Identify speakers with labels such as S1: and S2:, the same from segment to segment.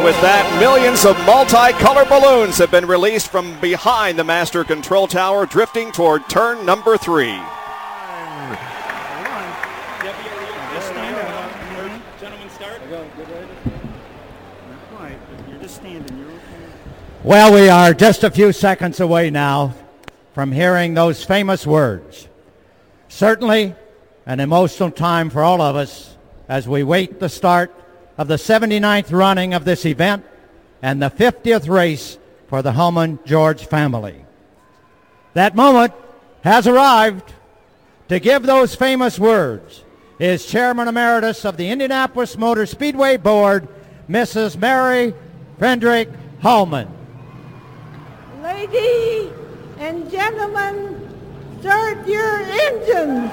S1: with that, millions of multicolored balloons have been released from behind the master control tower, drifting toward turn number 3.
S2: Gentlemen, start. You're just standing. You're okay.
S3: Well, we are just a few seconds away now from hearing those famous words. Certainly an emotional time for all of us as we wait the start of the 79th running of this event and the 50th race for the Hulman George family. That moment has arrived. To give those famous words is Chairman Emeritus of the Indianapolis Motor Speedway Board, Mrs. Mary Fendrick Hulman.
S4: Ladies and gentlemen, start your engines.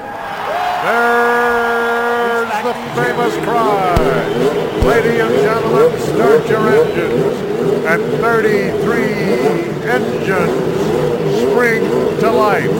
S5: There's the famous cry. Ladies and gentlemen, start your engines. And 33 engines spring to life.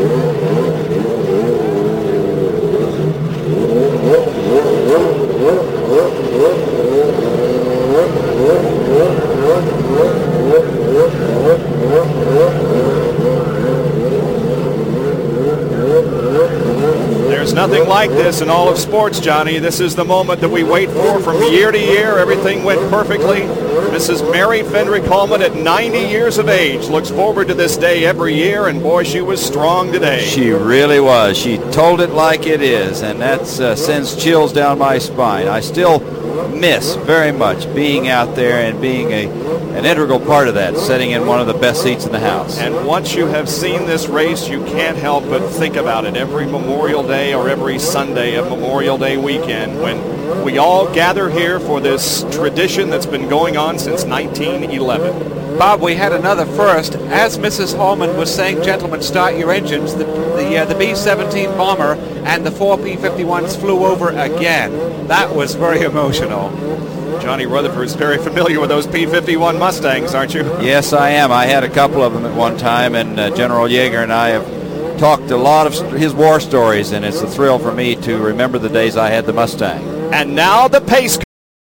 S1: There's nothing like this in all of sports, Johnny. This is the moment that we wait for from year to year. Everything went perfectly. Mrs. Mary Fendrick Hulman at 90 years of age looks forward to this day every year, and boy, she was strong today.
S6: She really was. She told it like it is, and that sends chills down my spine. I still miss very much being out there and being an integral part of that, sitting in one of the best seats in the house.
S1: And once you have seen this race, you can't help but think about it every Memorial Day or every Sunday of Memorial Day weekend when we all gather here for this tradition that's been going on since 1911.
S7: Bob, we had another first. As Mrs. Hulman was saying, gentlemen, start your engines, the B-17 bomber and the 4 P-51s flew over again. That was very emotional.
S1: Johnny Rutherford's very familiar with those P-51 Mustangs, aren't you?
S6: Yes, I am. I had a couple of them at one time, and General Yeager and I have talked a lot of his war stories, and it's a thrill for me to remember the days I had the Mustang.
S1: And now the pace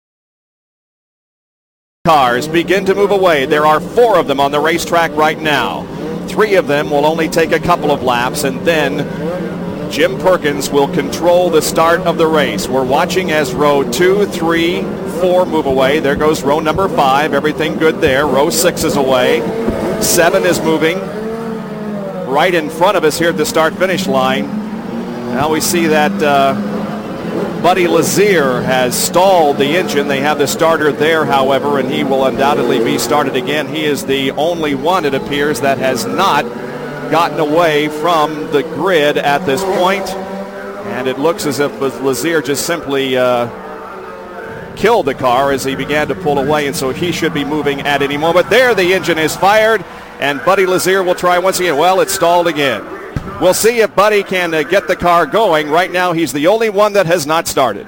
S1: cars begin to move away. There are 4 of them on the racetrack right now. 3 of them will only take a couple of laps, and then Jim Perkins will control the start of the race. We're watching as row 2, 3, 4 move away. There goes row number 5. Everything good there. Row 6 is away. 7 is moving right in front of us here at the start-finish line. Now we see that Buddy Lazier has stalled the engine. They have the starter there, however, and he will undoubtedly be started again. He is the only one, it appears, that has not gotten away from the grid at this point. And it looks as if Lazier just simply killed the car as he began to pull away, and so he should be moving at any moment. There, the engine is fired, and Buddy Lazier will try once again. Well, it's stalled again. We'll see if Buddy can get the car going. Right now, he's the only one that has not started.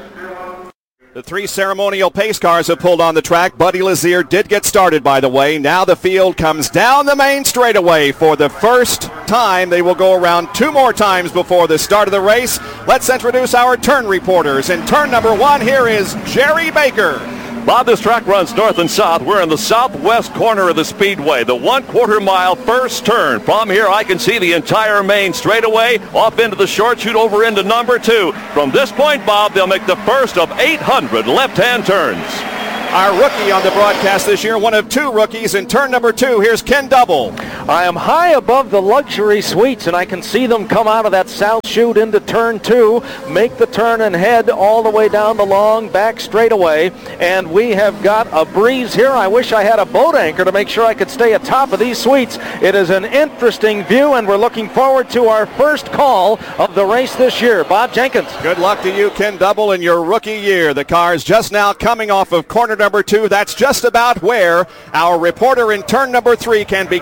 S1: The 3 ceremonial pace cars have pulled on the track. Buddy Lazier did get started, by the way. Now the field comes down the main straightaway for the first time. They will go around 2 more times before the start of the race. Let's introduce our turn reporters. In turn number 1, here is Jerry Baker.
S8: Bob, this track runs north and south. We're in the southwest corner of the speedway, the 1/4 mile first turn. From here, I can see the entire main straightaway off into the short chute over into number 2. From this point, Bob, they'll make the first of 800 left-hand turns.
S1: Our rookie on the broadcast this year, one of 2 rookies in turn number 2. Here's Ken Double.
S9: I am high above the luxury suites, and I can see them come out of that south chute into turn 2, make the turn and head all the way down the long back straightaway. And we have got a breeze here. I wish I had a boat anchor to make sure I could stay atop of these suites. It is an interesting view, and we're looking forward to our first call of the race this year. Bob Jenkins.
S1: Good luck to you, Ken Double, in your rookie year. The car's just now coming off of corner number 2. That's just about where our reporter in turn number 3 can begin to pick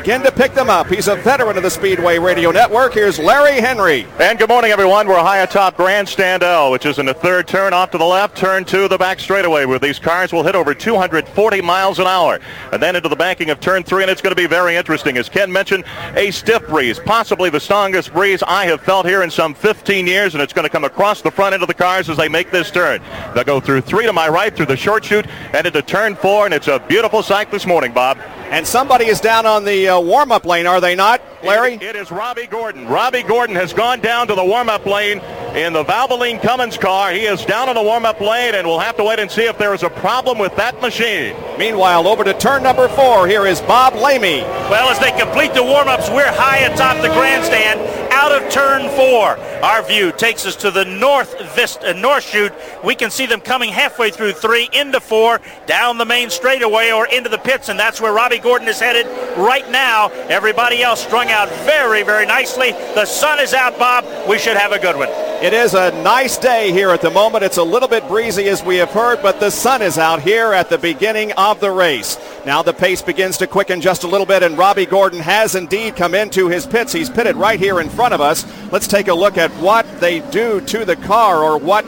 S1: pick them up. He's a veteran of the Speedway Radio Network. Here's Larry Henry.
S10: And good morning, everyone. We're high atop Grandstand L, which is in the third turn off to the left, turn 2, the back straightaway, where these cars will hit over 240 miles an hour. And then into the banking of turn 3, and it's going to be very interesting. As Ken mentioned, a stiff breeze, possibly the strongest breeze I have felt here in some 15 years, and it's going to come across the front end of the cars as they make this turn. They'll go through 3 to my right, through the short chute, and into turn 4, and it's a beautiful sight this morning, Bob.
S1: And somebody is down on the warm-up lane, are they not, Larry?
S10: It is Robbie Gordon. Robbie Gordon has gone down to the warm-up lane in the Valvoline Cummins car. He is down in the warm-up lane, and we'll have to wait and see if there is a problem with that machine.
S1: Meanwhile, over to turn number 4, here is Bob Lamey.
S11: Well, as they complete the warm-ups, we're high atop the grandstand, out of turn 4. Our view takes us to the north chute. We can see them coming halfway through 3, into 4, down the main straightaway or into the pits, and that's where Robbie Gordon is headed right now. Everybody else strung out very, very nicely. The sun is out, Bob. We should have a good one.
S1: It is a nice day here at the moment. It's a little bit breezy, as we have heard, but the sun is out here at the beginning of the race. Now the pace begins to quicken just a little bit, and Robbie Gordon has indeed come into his pits. He's pitted right here in front of us. Let's take a look at what they do to the car, or what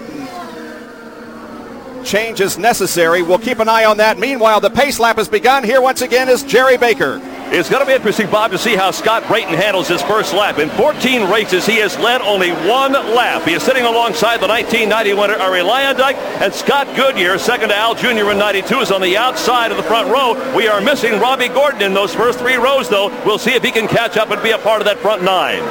S1: change is necessary. We'll keep an eye on that. Meanwhile, the pace lap has begun. Here once again is Jerry Baker.
S8: It's going to be interesting, Bob, to see how Scott Brayton handles his first lap. In 14 races, he has led only 1 lap. He is sitting alongside the 1990 winner, Arie Luyendyk, and Scott Goodyear, second to Al Jr. in 92, is on the outside of the front row. We are missing Robbie Gordon in those first 3 rows, though. We'll see if he can catch up and be a part of that front 9.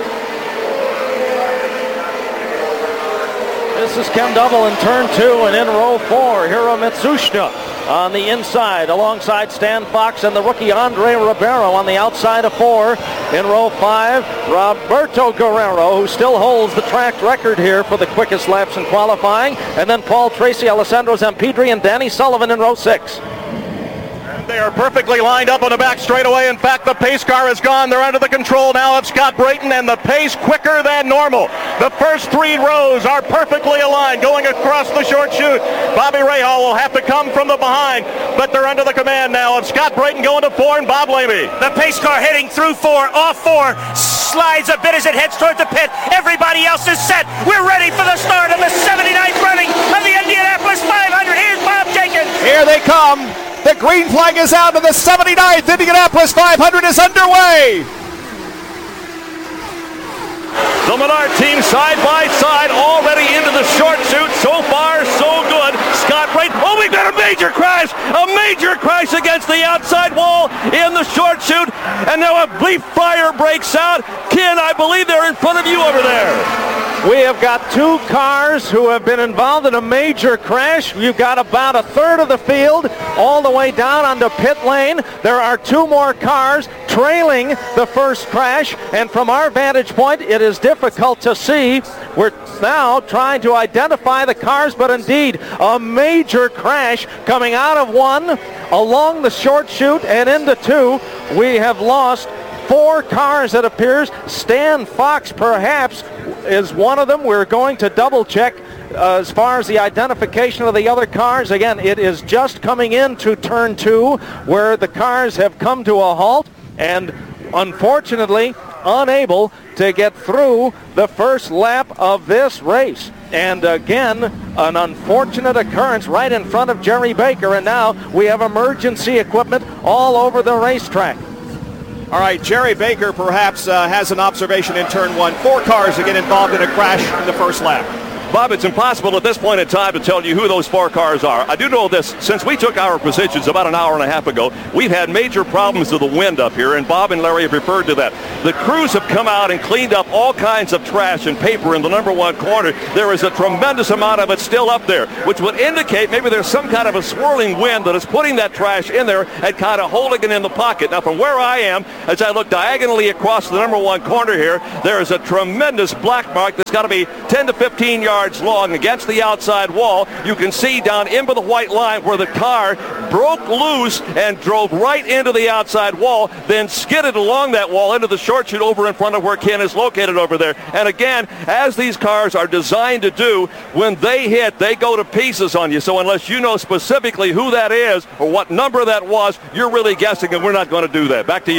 S9: This is Ken Double in turn 2, and in row 4, Hiro Mitsushita on the inside alongside Stan Fox and the rookie Andre Ribeiro on the outside of 4. In row 5, Roberto Guerrero, who still holds the track record here for the quickest laps in qualifying, and then Paul Tracy, Alessandro Zampedri, and Danny Sullivan in row 6.
S10: They are perfectly lined up on the back straightaway. In fact, the pace car is gone. They're under the control now of Scott Brayton, and the pace quicker than normal. The first 3 rows are perfectly aligned going across the short chute. Bobby Rahal will have to come from the behind, but they're under the command now of Scott Brayton going to 4 and Bob Lamey.
S11: The pace car heading through 4, off 4, slides a bit as it heads towards the pit. Everybody else is set. We're ready for the start of the 79th running of the Indianapolis 500. Here's Bob Jenkins.
S1: Here they come. The green flag is out, and the 79th Indianapolis 500 is underway.
S8: The Menard team side by side, already into the short chute. So far, so good. Scott Brayton. Oh, we've got a major crash against the outside wall in the short chute. And now a brief fire breaks out. Ken, I believe they're in front of you over there.
S9: We have got 2 cars who have been involved in a major crash. You've got about a third of the field all the way down onto pit lane. There are 2 more cars trailing the first crash, and from our vantage point, it is difficult to see. We're now trying to identify the cars, but indeed, a major crash coming out of 1 along the short chute and into 2. We have lost 4 cars, it appears. Stan Fox perhaps is one of them. We're going to double check as far as the identification of the other cars. Again, it is just coming into turn 2 where the cars have come to a halt and unfortunately unable to get through the first lap of this race. And again, an unfortunate occurrence right in front of Jerry Baker, and now we have emergency equipment all over the racetrack.
S1: All right, Jerry Baker perhaps has an observation in turn 1. 4 cars again involved in a crash in the first lap.
S8: Bob, it's impossible at this point in time to tell you who those 4 cars are. I do know this. Since we took our positions about an hour and a half ago, we've had major problems with the wind up here, and Bob and Larry have referred to that. The crews have come out and cleaned up all kinds of trash and paper in the number 1 corner. There is a tremendous amount of it still up there, which would indicate maybe there's some kind of a swirling wind that is putting that trash in there and kind of holding it in the pocket. Now, from where I am, as I look diagonally across the number 1 corner here, there is a tremendous black mark that's got to be 10 to 15 yards long against the outside wall. You can see down into the white line where the car broke loose and drove right into the outside wall, then skidded along that wall into the short chute over in front of where Ken is located over there. And again, as these cars are designed to do, when they hit, they go to pieces on you. So unless you know specifically who that is or what number that was, you're really guessing, and we're not going to do that. Back to you.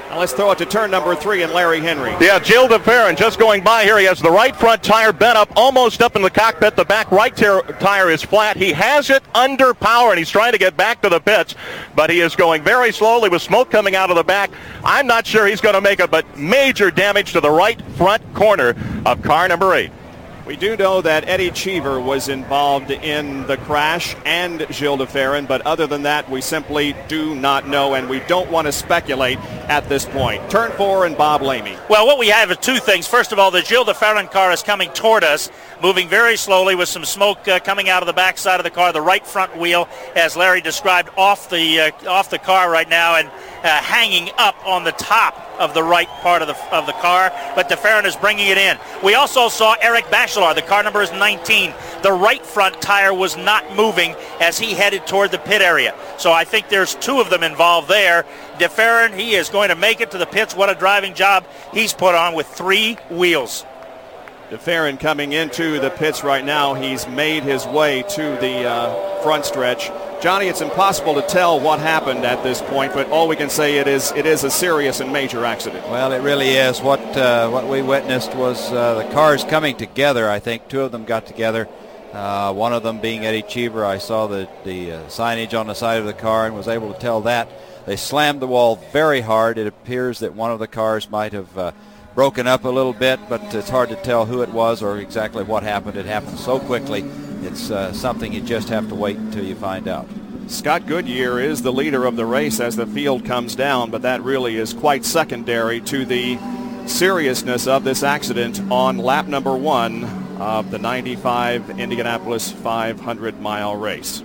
S1: Now let's throw it to turn number 3 and Larry Henry.
S10: Yeah, Gilles de Ferran just going by here. He has the right front tire bent up almost up in the cockpit. The back right tire is flat. He has it under power, and he's trying to get back to the pits, but he is going very slowly with smoke coming out of the back. I'm not sure he's going to make it, but major damage to the right front corner of car number 8.
S1: We do know that Eddie Cheever was involved in the crash and Gilles de Ferran, but other than that, we simply do not know, and we don't want to speculate at this point. Turn 4 and Bob Lamey.
S11: Well, what we have are two things. First of all, the Gilles de Ferran car is coming toward us, moving very slowly with some smoke coming out of the back side of the car. The right front wheel, as Larry described, off the car right now and hanging up on the top of the right part of the car, but de Ferran is bringing it in. We also saw Eric Bachelard. The car number is 19. The right front tire was not moving as he headed toward the pit area. So I think there's two of them involved there. De Ferran, he is going to make it to the pits. What a driving job he's put on with 3 wheels.
S1: De Ferran coming into the pits right now. He's made his way to the front stretch. Johnny, it's impossible to tell what happened at this point, but all we can say it is a serious and major accident.
S6: Well, it really is. What we witnessed was the cars coming together. I think 2 of them got together. One of them being Eddie Cheever. I saw the signage on the side of the car and was able to tell that. They slammed the wall very hard. It appears that one of the cars might have broken up a little bit, but it's hard to tell who it was or exactly what happened. It happened so quickly. It's something you just have to wait until you find out.
S1: Scott Goodyear is the leader of the race as the field comes down, but that really is quite secondary to the seriousness of this accident on lap number 1 of the 95 Indianapolis 500-mile race.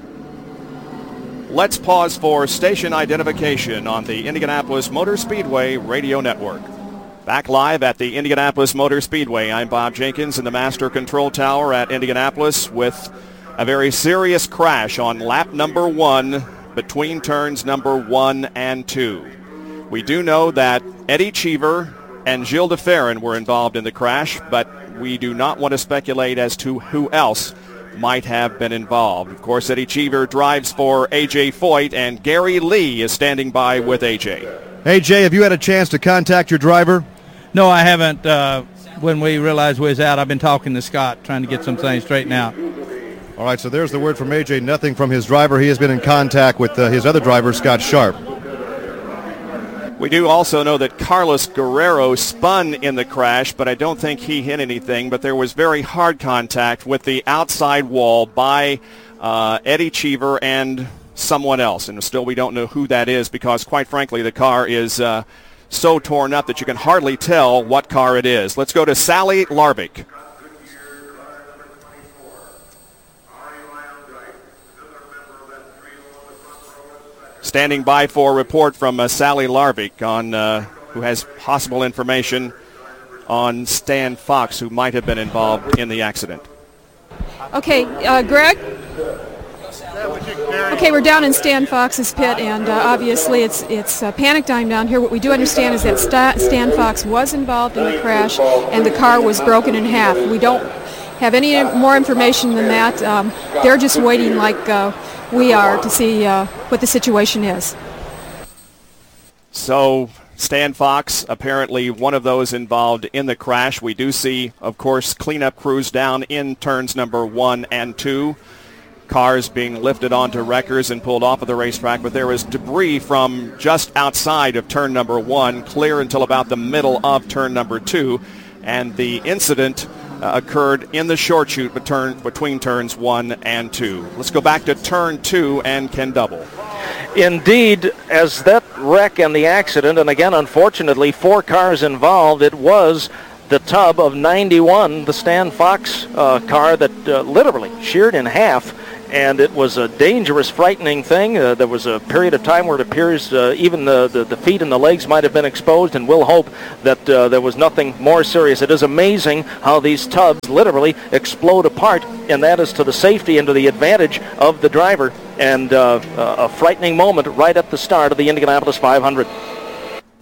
S1: Let's pause for station identification on the Indianapolis Motor Speedway Radio Network. Back live at the Indianapolis Motor Speedway, I'm Bob Jenkins in the Master Control Tower at Indianapolis with a very serious crash on lap number 1 between turns number 1 and 2. We do know that Eddie Cheever and Gilles de Ferran were involved in the crash, but we do not want to speculate as to who else might have been involved. Of course, Eddie Cheever drives for A.J. Foyt, and Gary Lee is standing by with A.J.
S12: A.J., have you had a chance to contact your driver?
S13: No, I haven't. When we realized we was out, I've been talking to Scott, trying to get some things straightened out.
S12: All right, so there's the word from A.J., nothing from his driver. He has been in contact with his other driver, Scott Sharp.
S1: We do also know that Carlos Guerrero spun in the crash, but I don't think he hit anything. But there was very hard contact with the outside wall by Eddie Cheever and someone else. And still we don't know who that is because, quite frankly, the car is so torn up that you can hardly tell what car it is. Let's go to Sally Larvik. Standing by for a report from Sally Larvik on who has possible information on Stan Fox, who might have been involved in the accident.
S14: Okay, Greg? Okay, we're down in Stan Fox's pit, and obviously it's panic time down here. What we do understand is that Stan Fox was involved in the crash, and the car was broken in half. We don't have any more information than that. They're just waiting like we are to see what the situation is.
S1: So Stan Fox, apparently one of those involved in the crash. We do see, of course, cleanup crews down in turns number 1 and 2. Cars being lifted onto wreckers and pulled off of the racetrack, but there is debris from just outside of turn number 1, clear until about the middle of turn number 2, and the incident occurred in the short chute between turns 1 and 2. Let's go back to turn 2 and Ken Double.
S9: Indeed, as that wreck and the accident, and again, unfortunately, 4 cars involved, it was the tub of 91, the Stan Fox car that literally sheared in half, and it was a dangerous, frightening thing. There was a period of time where it appears even the feet and the legs might have been exposed, and we'll hope that there was nothing more serious. It is amazing how these tubs literally explode apart, and that is to the safety and to the advantage of the driver, and a frightening moment right at the start of the Indianapolis 500.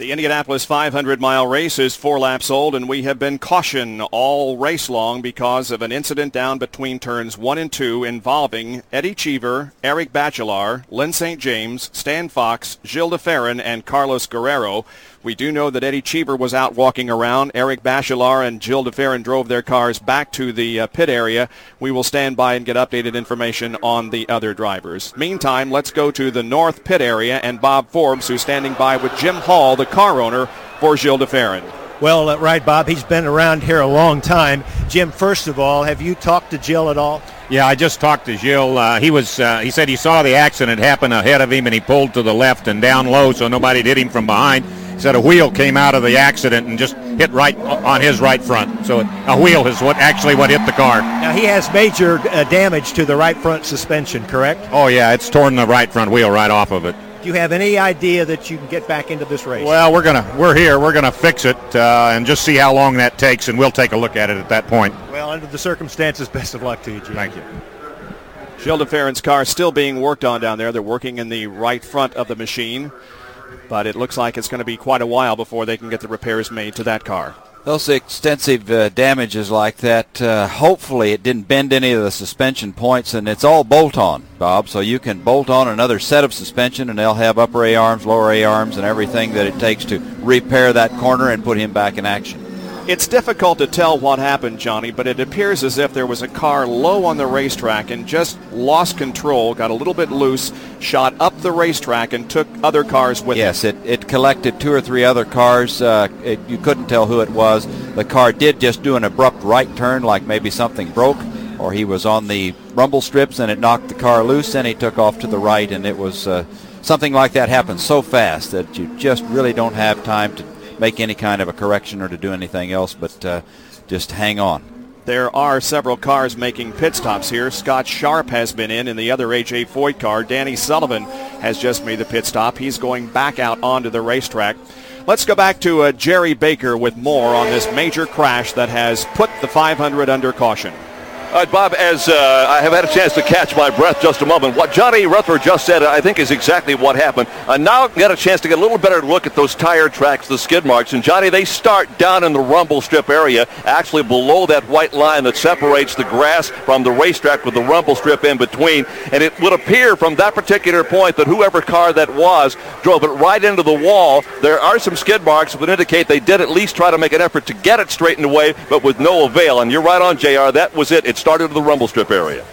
S1: The Indianapolis 500-mile race is 4 laps old, and we have been cautioned all race long because of an incident down between turns 1 and 2 involving Eddie Cheever, Eric Bachelard, Lynn St. James, Stan Fox, Gilles de Ferran, and Carlos Guerrero. We do know that Eddie Cheever was out walking around. Eric Bachelard and Gilles de Ferran drove their cars back to the pit area. We will stand by and get updated information on the other drivers. Meantime, let's go to the north pit area and Bob Forbes, who's standing by with Jim Hall, the car owner for Gilles de Ferran.
S15: Well, right, Bob. He's been around here a long time. Jim, first of all, have you talked to Gilles at all?
S16: Yeah, I just talked to Gilles. He said he saw the accident happen ahead of him, and he pulled to the left and down low so nobody hit him from behind. He said a wheel came out of the accident and just hit right on his right front. So a wheel is what hit the car.
S15: Now, he has major damage to the right front suspension, correct?
S16: Oh, yeah, it's torn the right front wheel right off of it.
S15: Do you have any idea that you can get back into this race?
S16: Well, we're here. We're gonna fix it and just see how long that takes, and we'll take a look at it at that point.
S15: Well, under the circumstances, best of luck to you, Jim.
S16: Thank you.
S1: Gilles de Ferran's car still being worked on down there. They're working in the right front of the machine, but it looks like it's going to be quite a while before they can get the repairs made to that car.
S6: Those extensive damages like that, hopefully it didn't bend any of the suspension points, and it's all bolt-on, Bob, so you can bolt on another set of suspension, and they'll have upper A-arms, lower A-arms, and everything that it takes to repair that corner and put him back in action.
S1: It's difficult to tell what happened, Johnny, but it appears as if there was a car low on the racetrack and just lost control, got a little bit loose, shot up the racetrack, and took other cars with it.
S6: Yes, it collected 2 or 3 other cars. You couldn't tell who it was. The car did just do an abrupt right turn, like maybe something broke, or he was on the rumble strips and it knocked the car loose, and he took off to the right, and it was something like that happens so fast that you just really don't have time to make any kind of a correction or to do anything else but just hang on.
S1: There are several cars making pit stops here. Scott Sharp has been in the other A.J. Foyt car. Danny Sullivan has just made the pit stop. He's going back out onto the racetrack. Let's go back to Jerry Baker with more on this major crash that has put the 500 under caution.
S8: All right, Bob, as I have had a chance to catch my breath just a moment, what Johnny Rutherford just said, I think, is exactly what happened. Now I've got a chance to get a little better look at those tire tracks, the skid marks. And, Johnny, they start down in the rumble strip area, actually below that white line that separates the grass from the racetrack with the rumble strip in between. And it would appear from that particular point that whoever car that was drove it right into the wall. There are some skid marks that would indicate they did at least try to make an effort to get it straightened away, but with no avail. And you're right on, JR. That was it. It started to the rumble strip area.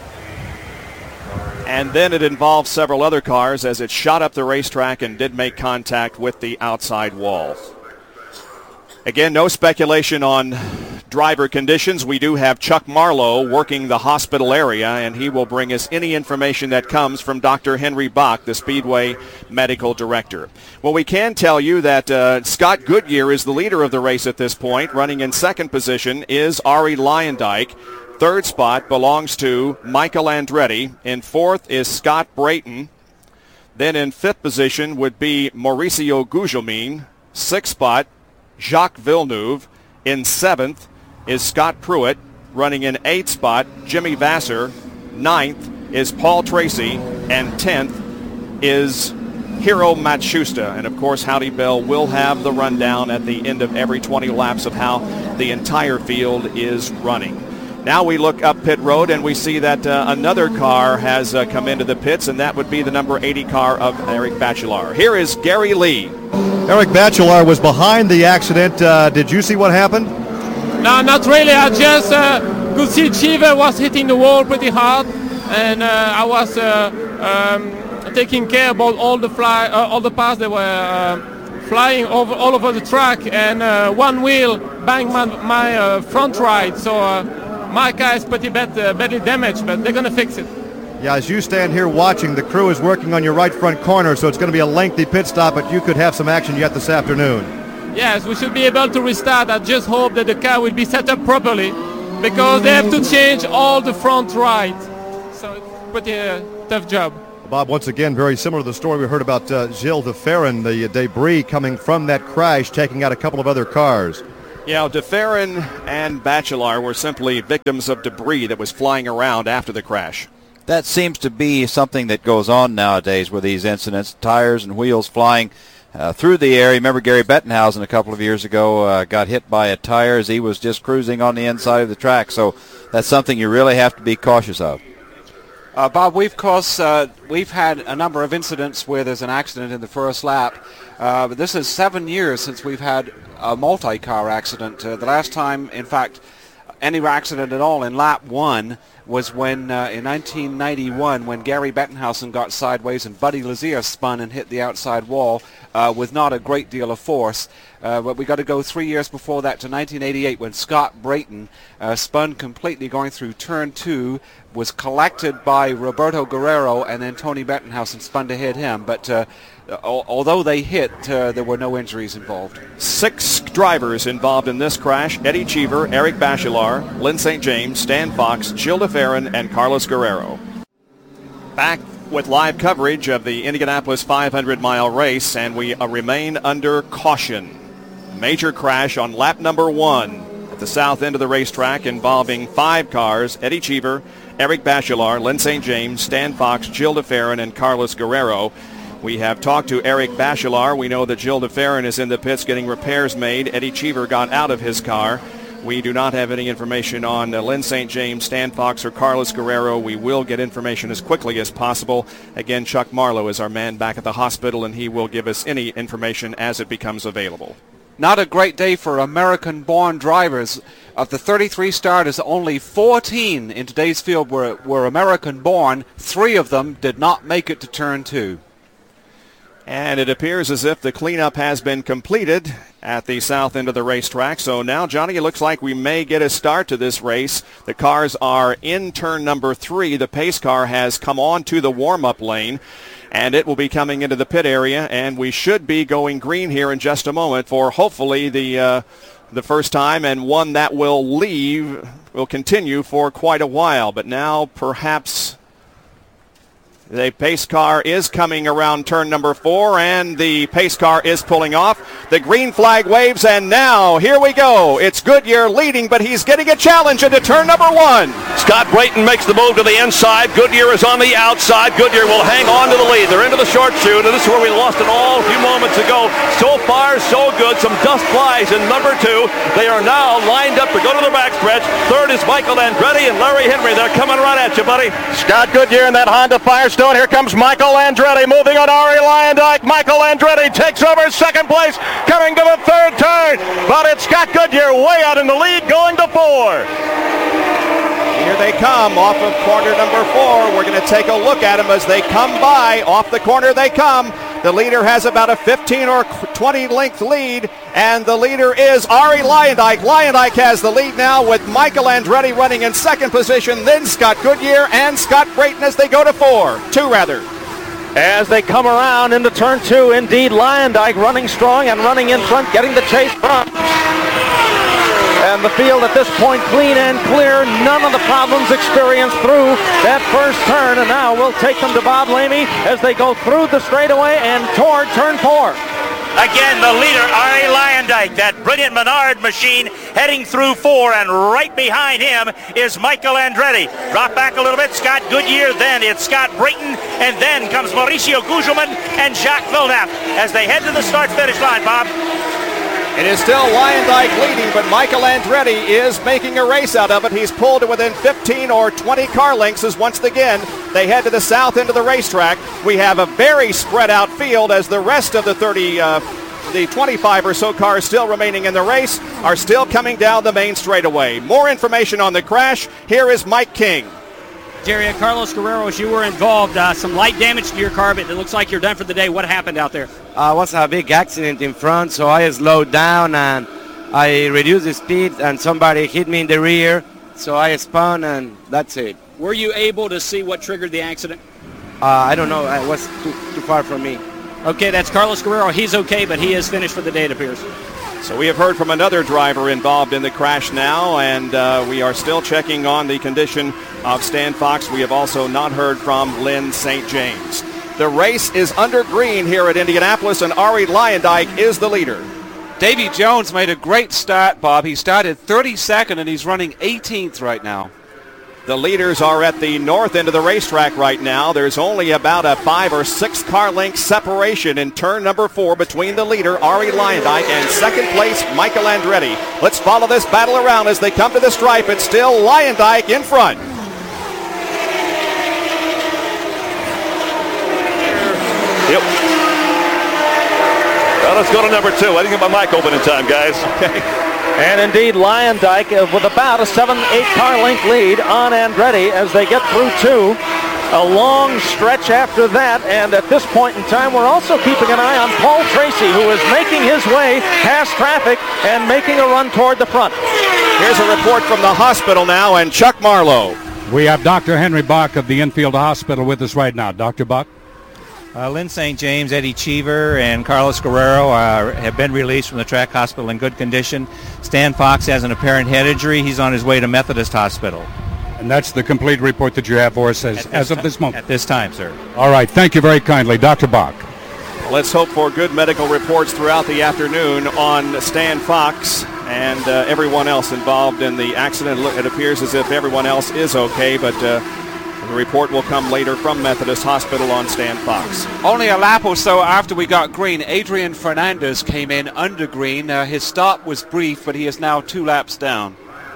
S1: And then it involved several other cars as it shot up the racetrack and did make contact with the outside wall. Again, no speculation on driver conditions. We do have Chuck Marlowe working the hospital area, and he will bring us any information that comes from Dr. Henry Bach, the Speedway medical director. Well, we can tell you that Scott Goodyear is the leader of the race at this point. Running in second position is Ari Leyendijk. Third spot belongs to Michael Andretti. In fourth is Scott Brayton. Then in fifth position would be Mauricio Gugelmin. Sixth spot, Jacques Villeneuve. In seventh is Scott Pruitt. Running in eighth spot, Jimmy Vasser. Ninth is Paul Tracy. And 10th is Hiro Matsushita. And, of course, Howdy Bell will have the rundown at the end of every 20 laps of how the entire field is running. Now we look up pit road and we see that another car has come into the pits, and that would be the number 80 car of Eric Bachelard. Here is Gary Lee.
S12: Eric Bachelard was behind the accident. Did you see what happened?
S17: No, not really. I just could see Cheever was hitting the wall pretty hard, and I was taking care about all the parts that were flying all over the track, and one wheel banged my front right, so my car is pretty badly damaged, but they're going to fix it.
S12: Yeah, as you stand here watching, the crew is working on your right front corner, so it's going to be a lengthy pit stop, but you could have some action yet this afternoon.
S17: Yes, we should be able to restart. I just hope that the car will be set up properly, because they have to change all the front right. So it's pretty tough job.
S12: Bob, once again, very similar to the story we heard about Gilles de Ferran, the debris coming from that crash, taking out a couple of other cars.
S1: Yeah, de Ferran and Bachelard were simply victims of debris that was flying around after the crash.
S6: That seems to be something that goes on nowadays with these incidents, tires and wheels flying through the air. Remember Gary Bettenhausen a couple of years ago got hit by a tire as he was just cruising on the inside of the track. So that's something you really have to be cautious of.
S7: Bob, we've had a number of incidents where there's an accident in the first lap. But this is 7 years since we've had a multi-car accident. The last time, in fact, any accident at all in lap 1 was when in 1991 when Gary Bettenhausen got sideways and Buddy Lazier spun and hit the outside wall with not a great deal of force. But we got to go 3 years before that to 1988 when Scott Brayton spun completely going through turn 2, was collected by Roberto Guerrero, and then Tony Bettenhausen spun to hit him. But although they hit, there were no injuries involved.
S1: 6 drivers involved in this crash: Eddie Cheever, Eric Bachelard, Lyn St. James, Stan Fox, Gilles de Ferran, and Carlos Guerrero. Back with live coverage of the Indianapolis 500-mile race, and we remain under caution. Major crash on lap number 1 at the south end of the racetrack involving 5 cars: Eddie Cheever, Eric Bachelard, Lyn St. James, Stan Fox, Gilles de Ferran, and Carlos Guerrero. We have talked to Eric Bachelard. We know that Gilles de Ferran is in the pits getting repairs made. Eddie Cheever got out of his car. We do not have any information on Lyn St. James, Stan Fox, or Carlos Guerrero. We will get information as quickly as possible. Again, Chuck Marlowe is our man back at the hospital, and he will give us any information as it becomes available.
S7: Not a great day for American-born drivers. Of the 33 starters, only 14 in today's field were American-born. 3 of them did not make it to turn 2.
S1: And it appears as if the cleanup has been completed at the south end of the racetrack. So now, Johnny, it looks like we may get a start to this race. The cars are in turn number 3. The pace car has come on to the warm-up lane, and it will be coming into the pit area, and we should be going green here in just a moment for hopefully the first time, and one that will continue for quite a while. But now perhaps the pace car is coming around turn number 4, and the pace car is pulling off. The green flag waves, and now here we go. It's Goodyear leading, but he's getting a challenge into turn number 1.
S8: Scott Brayton makes the move to the inside. Goodyear is on the outside. Goodyear will hang on to the lead. They're into the short chute, and this is where we lost it all a few moments ago. So far, so good. Some dust flies in number 2. They are now lined up to go to the backstretch. Third is Michael Andretti and Larry Henry. They're coming right at you, buddy.
S10: Scott Goodyear in that Honda Firestone. Here comes Michael Andretti moving on Ari Luyendyk. Michael Andretti takes over second place, coming to the third turn. But it's Scott Goodyear way out in the lead, going to 4.
S1: Here they come off of corner number 4. We're going to take a look at them as they come by. Off the corner they come. The leader has about a 15 or 20 length lead, and the leader is Ari Luyendyk. Luyendyk has the lead now with Michael Andretti running in second position, then Scott Goodyear and Scott Brayton as they go to 2 rather.
S9: As they come around into turn 2, indeed, Luyendyk running strong and running in front, getting the chase front. And the field at this point clean and clear. None of the problems experienced through that first turn. And now we'll take them to Bob Lamey as they go through the straightaway and toward turn 4.
S11: Again, the leader, Ari Luyendyk, that brilliant Menard machine heading through 4, and right behind him is Michael Andretti. Drop back a little bit, Scott Goodyear, then it's Scott Brayton, and then comes Mauricio Gugelmin and Jacques Villeneuve as they head to the start-finish line, Bob.
S1: It is still Luyendyk leading, but Michael Andretti is making a race out of it. He's pulled to within 15 or 20 car lengths as once again they head to the south end of the racetrack. We have a very spread out field as the rest of the 25 or so cars still remaining in the race are still coming down the main straightaway. More information on the crash. Here is Mike King.
S18: Jerry, Carlos Guerrero, as you were involved, some light damage to your car, but it looks like you're done for the day. What happened out there?
S19: Was a big accident in front, so I slowed down and I reduced the speed, and somebody hit me in the rear, so I spun, and that's it.
S18: Were you able to see what triggered the accident?
S19: I don't know. It was too far from me.
S18: Okay, that's Carlos Guerrero. He's okay, but he is finished for the day, it appears.
S1: So we have heard from another driver involved in the crash now, and we are still checking on the condition of Stan Fox. We have also not heard from Lyn St. James. The race is under green here at Indianapolis, and Ari Luyendyk is the leader.
S7: Davy Jones made a great start, Bob. He started 32nd, and he's running 18th right now.
S1: The leaders are at the north end of the racetrack right now. There's only about a 5 or 6 car length separation in turn number 4 between the leader, Arie Luyendyk, and second place, Michael Andretti. Let's follow this battle around as they come to the stripe. It's still Luyendyk in front.
S8: Yep. Well, let's go to number 2. I didn't get my mic open in time, guys.
S1: Okay.
S9: And indeed, Luyendyk with about a 7-8 car length lead on Andretti as they get through 2. A long stretch after that, and at this point in time, we're also keeping an eye on Paul Tracy, who is making his way past traffic and making a run toward the front.
S1: Here's a report from the hospital now, and Chuck Marlowe.
S20: We have Dr. Henry Bach of the Infield Hospital with us right now. Dr. Bach?
S21: Lynn St. James, Eddie Cheever, and Carlos Guerrero have been released from the track hospital in good condition. Stan Fox has an apparent head injury. He's on his way to Methodist Hospital.
S20: And that's the complete report that you have for us as of this moment?
S21: At this time, sir.
S20: All right. Thank you very kindly. Dr. Bach.
S1: Let's hope for good medical reports throughout the afternoon on Stan Fox and everyone else involved in the accident. It appears as if everyone else is okay, but the report will come later from Methodist Hospital on Stan Fox.
S7: Only a lap or so after we got green, Adrian Fernandez came in under green. His stop was brief, but he is now 2 laps down.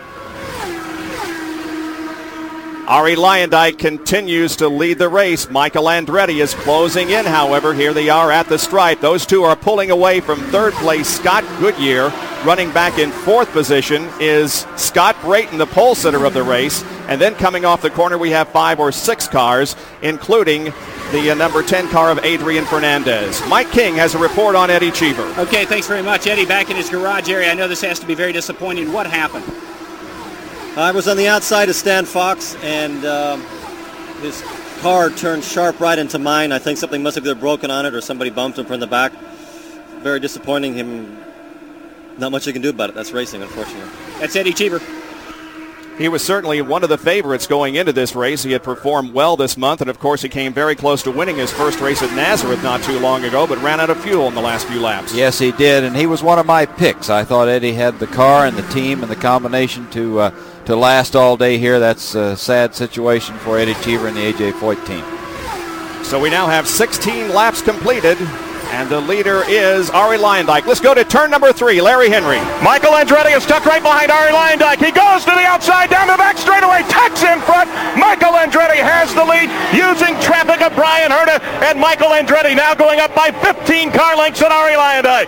S1: Arie Luyendyk continues to lead the race. Michael Andretti is closing in, however. Here they are at the stripe. Those two are pulling away from third place. Scott Goodyear running back in 4th position is Scott Brayton, the pole sitter of the race. And then coming off the corner, we have 5 or 6 cars, including the number 10 car of Adrian Fernandez. Mike King has a report on Eddie Cheever.
S18: Okay, thanks very much, Eddie. Back in his garage area. I know this has to be very disappointing. What happened?
S22: I was on the outside of Stan Fox, and his car turned sharp right into mine. I think something must have either broken on it or somebody bumped him from the back. Very disappointing. Not much you can do about it. That's racing, unfortunately.
S18: That's Eddie Cheever.
S1: He was certainly one of the favorites going into this race. He had performed well this month, and of course he came very close to winning his first race at Nazareth not too long ago, but ran out of fuel in the last few laps.
S6: Yes, he did, and he was one of my picks. I thought Eddie had the car and the team and the combination to last all day here. That's a sad situation for Eddie Cheever and the A.J. Foyt team.
S1: So we now have 16 laps completed, and the leader is Arie Luyendyk. Let's go to turn number 3, Larry Henry.
S10: Michael Andretti is stuck right behind Arie Luyendyk. He goes to the outside, down the back straightaway, tacks in front. Michael Andretti has the lead using traffic of Brian Herta, and Michael Andretti now going up by 15 car lengths on Arie Luyendyk.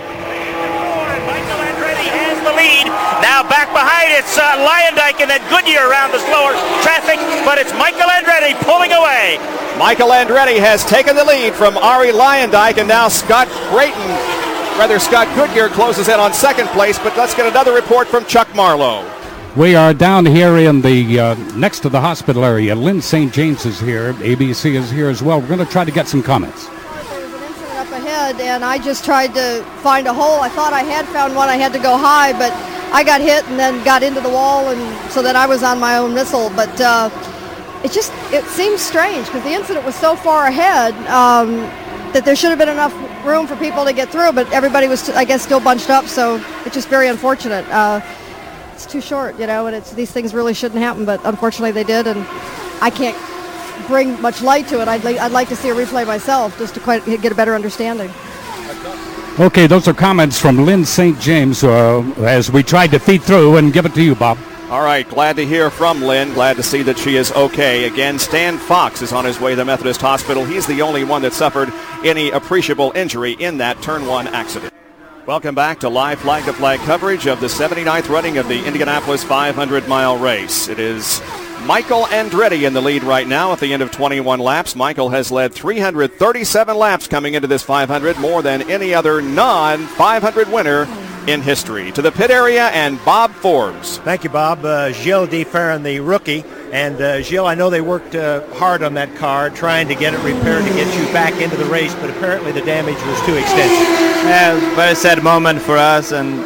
S11: Has the lead. Now back behind it's Luyendyk and then Goodyear around the slower traffic, but it's Michael Andretti pulling away.
S1: Michael Andretti has taken the lead from Arie Luyendyk, and now Scott Goodyear closes in on second place, but let's get another report from Chuck Marlowe.
S20: We are down here in the next to the hospital area. Lynn St. James is here. ABC is here as well. We're going to try to get some comments.
S23: Up ahead, and I just tried to find a hole. I thought I had found one. I had to go high, but I got hit and then got into the wall, and so then I was on my own missile. But it seems strange because the incident was so far ahead that there should have been enough room for people to get through, but everybody was, I guess, still bunched up, so it's just very unfortunate. It's too short, and these things really shouldn't happen, but unfortunately they did, and I can't bring much light to it. I'd like to see a replay myself just to quite get a better understanding.
S20: Okay, those are comments from Lynn St. James as we tried to feed through and give it to you, Bob.
S1: All right, glad to hear from Lynn. Glad to see that she is okay. Again, Stan Fox is on his way to the Methodist Hospital. He's the only one that suffered any appreciable injury in that Turn 1 accident. Welcome back to live flag-to-flag coverage of the 79th running of the Indianapolis 500-mile race. It is Michael Andretti in the lead right now at the end of 21 laps. Michael has led 337 laps coming into this 500, more than any other non-500 winner in history. To the pit area, and Bob Forbes.
S15: Thank you, Bob. Gilles Deferin, the rookie. And Gilles, I know they worked hard on that car, trying to get it repaired to get you back into the race, but apparently the damage was too extensive.
S21: Yeah, very sad moment for us, and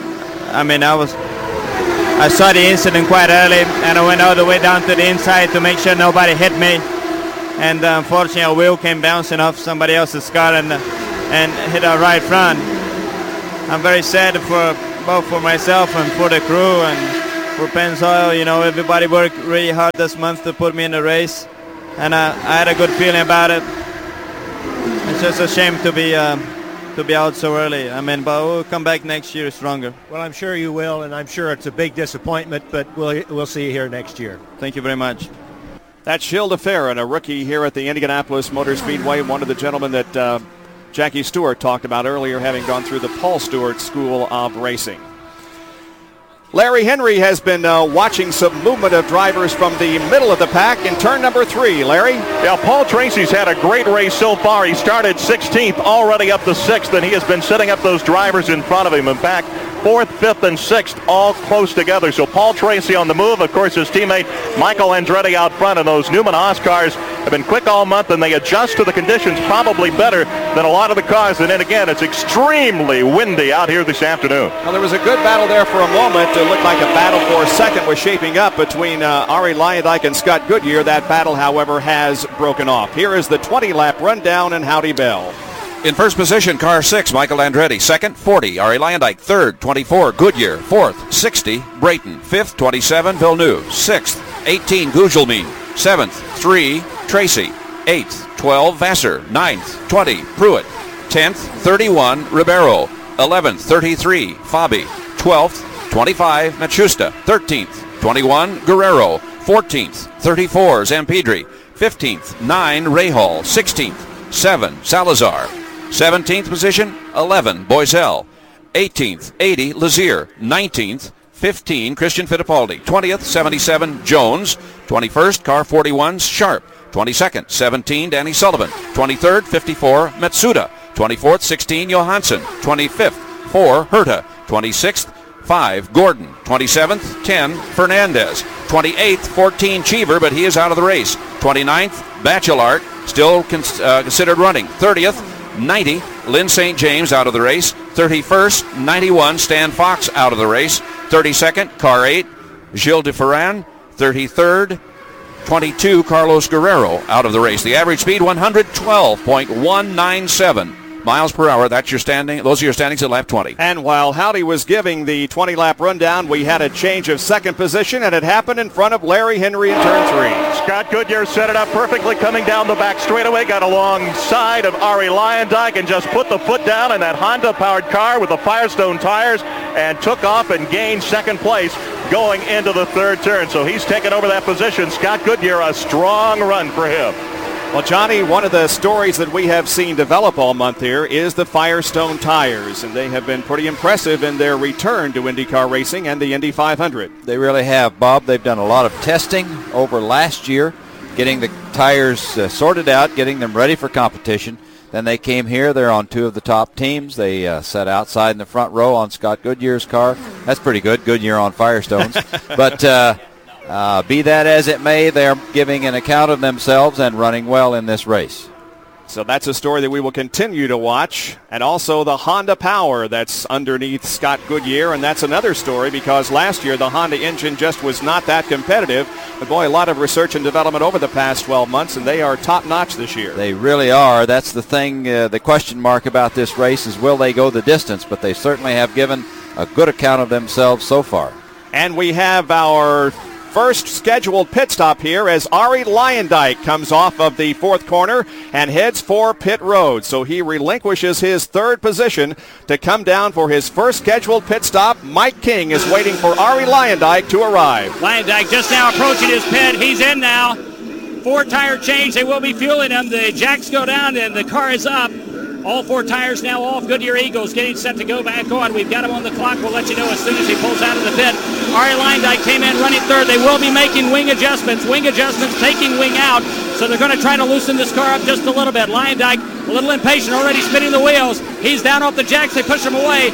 S21: I saw the incident quite early, and I went all the way down to the inside to make sure nobody hit me. And unfortunately, a wheel came bouncing off somebody else's car and hit our right front. I'm very sad both for myself and for the crew, and
S2: for Pennzoil. You know, everybody worked really hard this month to put me in the race, and I had a good feeling about it. It's just a shame to be out so early. I mean, but we'll come back next year stronger.
S15: Well, I'm sure you will, and I'm sure it's a big disappointment, but we'll see you here next year.
S2: Thank you very much.
S1: That's Gilles de Ferran, a rookie here at the Indianapolis Motor Speedway, one of the gentlemen that Jackie Stewart talked about earlier, having gone through the Paul Stewart School of Racing. Larry Henry has been watching some movement of drivers from the middle of the pack in turn number 3. Larry?
S10: Yeah, Paul Tracy's had a great race so far. He started 16th, already up to 6th, and he has been setting up those drivers in front of him. In fact, 4th, 5th, and 6th all close together. So Paul Tracy on the move. Of course, his teammate Michael Andretti out front, and those Newman Haas cars have been quick all month, and they adjust to the conditions probably better than a lot of the cars. And then again, it's extremely windy out here this afternoon.
S1: Well, there was a good battle there for a moment. It looked like a battle for a second was shaping up between Arie Luyendyk and Scott Goodyear. That battle, however, has broken off. Here is the 20-lap rundown in Howdy Bell.
S3: In first position, car 6, Michael Andretti. Second, 40, Arie Luyendyk. Third, 24, Goodyear. Fourth, 60, Brayton. Fifth, 27, Villeneuve. Sixth, 18, Gugelmin. Seventh, 3, Tracy. Eighth, 12, Vassar. Ninth, 20, Pruitt. 10th, 31, Ribeiro. 11th, 33, Fabi. 12th, 25, Machusta. 13th, 21, Guerrero. 14th, 34, Zampedri. 15th, 9, Rahal. 16th, 7, Salazar. 17th position, 11, Boisel. 18th, 80, Lazier. 19th, 15, Christian Fittipaldi. 20th, 77, Jones. 21st, car 41, Sharp. 22nd, 17, Danny Sullivan. 23rd, 54, Matsuda. 24th, 16, Johansson. 25th, 4, Herta. 26th, 5, Gordon. 27th, 10, Fernandez. 28th, 14, Cheever, but he is out of the race. 29th, Bachelart, still considered running. 30th, 90, Lynn St. James out of the race. 31st, 91, Stan Fox out of the race. 32nd, car 8, Gilles de Ferran. 33rd, 22, Carlos Guerrero out of the race. The average speed, 112.197 miles per hour. That's your standing. Those are your standings at lap 20.
S1: And while Howdy was giving the 20-lap rundown, we had a change of second position, and it happened in front of Larry Henry in turn 3.
S10: Scott Goodyear set it up perfectly coming down the back straightaway, got alongside of Arie Luyendyk and just put the foot down in that Honda-powered car with the Firestone tires and took off and gained second place going into the third turn. So he's taken over that position. Scott Goodyear, a strong run for him.
S1: Well, Johnny, one of the stories that we have seen develop all month here is the Firestone tires, and they have been pretty impressive in their return to IndyCar racing and the Indy 500.
S6: They really have, Bob. They've done a lot of testing over last year, getting the tires sorted out, getting them ready for competition. Then they came here. They're on 2 of the top teams. They sat outside in the front row on Scott Goodyear's car. That's pretty good, Goodyear on Firestones. But be that as it may, they're giving an account of themselves and running well in this race.
S1: So that's a story that we will continue to watch. And also the Honda power that's underneath Scott Goodyear. And that's another story because last year the Honda engine just was not that competitive. But boy, a lot of research and development over the past 12 months, and they are top-notch this year.
S6: They really are. That's the thing, the question mark about this race is will they go the distance? But they certainly have given a good account of themselves so far.
S1: And we have our first scheduled pit stop here as Arie Luyendyk comes off of the 4th corner and heads for pit road. So he relinquishes his 3rd position to come down for his first scheduled pit stop. Mike King is waiting for Arie Luyendyk to arrive.
S18: Luyendyk just now approaching his pit. He's in now. 4-tire change. They will be fueling him. The jacks go down and the car is up. All 4 tires now off. Goodyear Eagles getting set to go back on. We've got him on the clock. We'll let you know as soon as he pulls out of the pit. Arie Luyendyk came in running 3rd. They will be making wing adjustments. Wing adjustments taking wing out. So they're going to try to loosen this car up just a little bit. Luyendyk a little impatient, already spinning the wheels. He's down off the jacks. They push him away.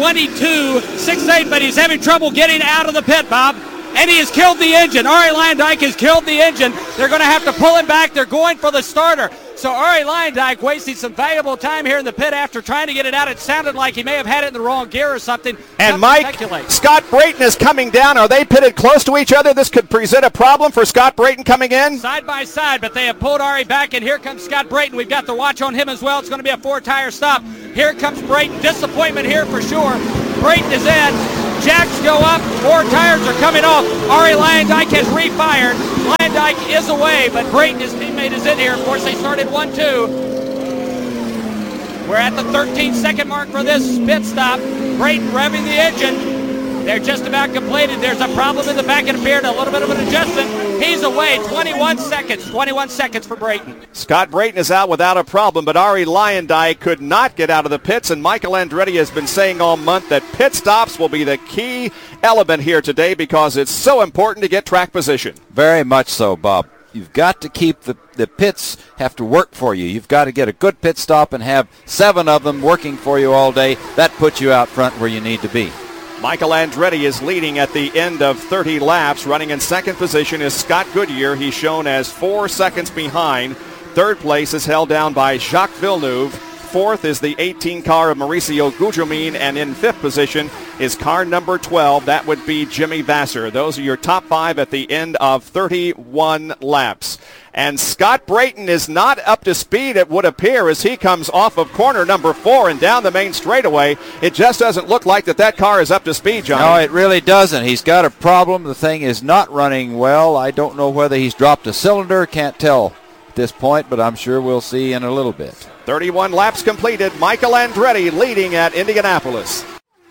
S18: 22.68, but he's having trouble getting out of the pit, Bob. And he has killed the engine. Arie Luyendyk has killed the engine. They're going to have to pull him back. They're going for the starter. So Arie Luyendyk wasting some valuable time here in the pit after trying to get it out. It sounded like he may have had it in the wrong gear or something.
S1: And Mike, Scott Brayton is coming down. Are they pitted close to each other? This could present a problem for Scott Brayton coming in.
S18: Side by side, but they have pulled Arie back, and here comes Scott Brayton. We've got the watch on him as well. It's going to be a 4-tire stop. Here comes Brayton. Disappointment here for sure. Brayton is in.
S21: jacks go up. 4 tires are coming off. Ari Luyendyk has refired. Luyendyk is away, but Brayton, his teammate, is in here. Of course, they started 1-2. We're at the 13-second mark for this pit stop. Brayton revving the engine. They're just about completed. There's a problem in the back. It appeared, a little bit of an adjustment. He's away. 21 seconds. 21 seconds for Brayton.
S1: Scott Brayton is out without a problem, but Ari Luyendyk could not get out of the pits, and Michael Andretti has been saying all month that pit stops will be the key element here today because it's so important to get track position.
S6: Very much so, Bob. You've got to keep the pits have to work for you. You've got to get a good pit stop and have 7 of them working for you all day. That puts you out front where you need to be.
S1: Michael Andretti is leading at the end of 30 laps. Running in second position is Scott Goodyear. He's shown as 4 seconds behind. Third place is held down by Jacques Villeneuve. Fourth is the 18 car of Mauricio Gugelmin, and in fifth position is car number 12. That would be Jimmy Vasser. Those are your top 5 at the end of 31 laps. And Scott Brayton is not up to speed, it would appear, as he comes off of corner number 4 and down the main straightaway. It just doesn't look like that car is up to speed, Johnny.
S6: No, it really doesn't. He's got a problem. The thing is not running well. I don't know whether he's dropped a cylinder. Can't tell at this point, but I'm sure we'll see in a little bit.
S1: 31 laps completed. Michael Andretti leading at Indianapolis.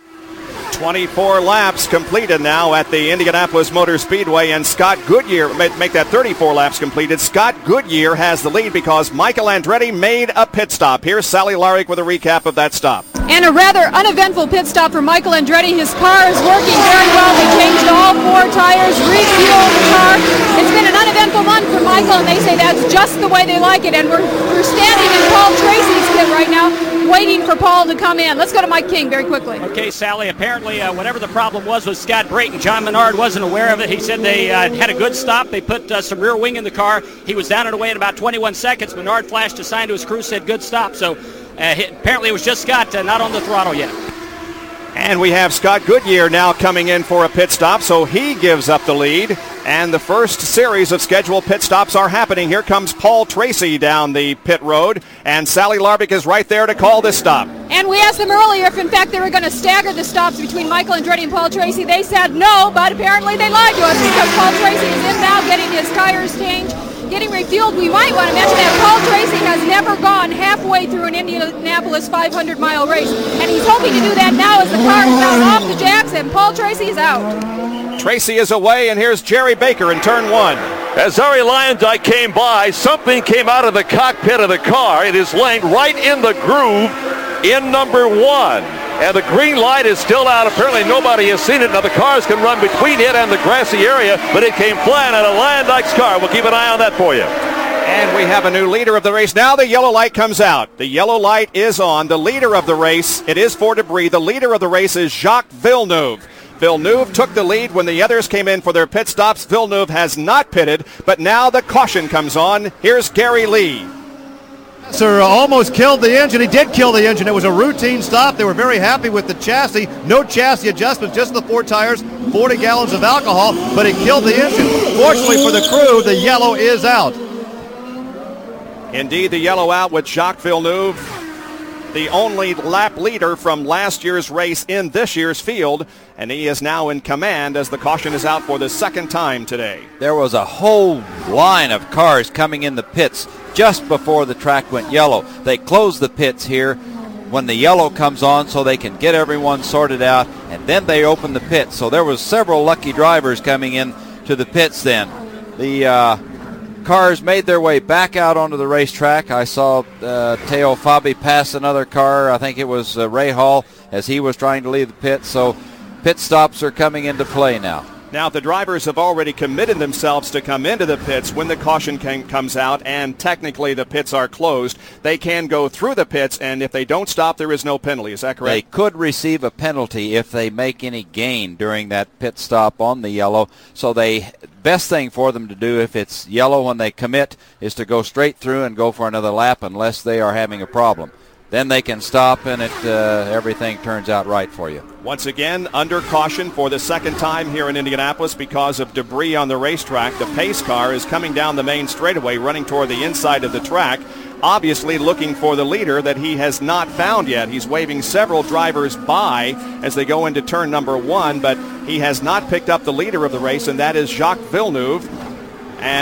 S1: 24 laps completed now at the Indianapolis Motor Speedway, and Scott Goodyear, make that 34 laps completed. Scott Goodyear has the lead because Michael Andretti made a pit stop. Here's Sally Larrick with a recap of that stop.
S14: And a rather uneventful pit stop for Michael Andretti. His car is working very well. They changed all 4 tires, refueled the car. It's been an uneventful one for Michael, and they say that's just the way they like it. And we're standing in Paul Tracy's pit right now, waiting for Paul to come in. Let's go to Mike King very quickly.
S18: Okay, Sally, apparently whatever the problem was with Scott Brayton, John Menard wasn't aware of it. He said they had a good stop. They put some rear wing in the car. He was down and away in about 21 seconds. Menard flashed a sign to his crew, said good stop. So apparently it was just Scott not on the throttle yet.
S1: And we have Scott Goodyear now coming in for a pit stop, so he gives up the lead. And the first series of scheduled pit stops are happening. Here comes Paul Tracy down the pit road, and Sally Larrick is right there to call this stop.
S14: And we asked them earlier if, in fact, they were going to stagger the stops between Michael Andretti and Paul Tracy. They said no, but apparently they lied to us because Paul Tracy is in now getting his tires changed, getting refueled. We might want to mention that Paul Tracy has never gone halfway through an Indianapolis 500-mile race, and he's hoping to do that now as the car is now off the jacks and Paul Tracy is out.
S1: Tracy is away, and here's Jerry Baker in turn 1.
S8: As Ari Luyendyk came by, something came out of the cockpit of the car. It is laying right in the groove in number 1. And the green light is still out. Apparently nobody has seen it. Now the cars can run between it and the grassy area, but it came flying out of Luyendyk's car. We'll keep an eye on that for you.
S1: And we have a new leader of the race. Now the yellow light comes out. The yellow light is on. The leader of the race, it is for debris. The leader of the race is Jacques Villeneuve. Villeneuve took the lead when the others came in for their pit stops. Villeneuve has not pitted, but now the caution comes on. Here's Gary Lee.
S12: Sir almost killed the engine. He did kill the engine. It was a routine stop. They were very happy with the chassis. No chassis adjustments, just the 4 tires, 40 gallons of alcohol, but it killed the engine. Fortunately for the crew, the yellow is out.
S1: Indeed, the yellow out with Jacques Villeneuve, the only lap leader from last year's race in this year's field, and he is now in command as the caution is out for the second time today.
S6: There was a whole line of cars coming in the pits just before the track went yellow. They close the pits here when the yellow comes on so they can get everyone sorted out, and then they open the pits. So there was several lucky drivers coming in to the pits then. The cars made their way back out onto the racetrack. I saw Teo Fabi pass another car. I think it was Ray Hall as he was trying to leave the pit. So pit stops are coming into play now.
S1: Now, the drivers have already committed themselves to come into the pits when the caution comes out, and technically the pits are closed. They can go through the pits, and if they don't stop, there is no penalty. Is that correct?
S6: They could receive a penalty if they make any gain during that pit stop on the yellow. So the best thing for them to do if it's yellow when they commit is to go straight through and go for another lap unless they are having a problem. Then they can stop and everything turns out right for you.
S1: Once again, under caution for the second time here in Indianapolis because of debris on the racetrack. The pace car is coming down the main straightaway, running toward the inside of the track. obviously looking for the leader that he has not found yet. He's waving several drivers by as they go into turn number 1, but he has not picked up the leader of the race, and that is Jacques Villeneuve.